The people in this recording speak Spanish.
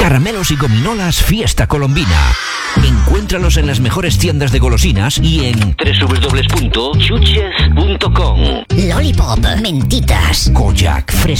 Caramelos y gominolas Fiesta Colombina. Encuéntralos en las mejores tiendas de golosinas y en www.chuches.com. Lollipop, mentitas, Kojak,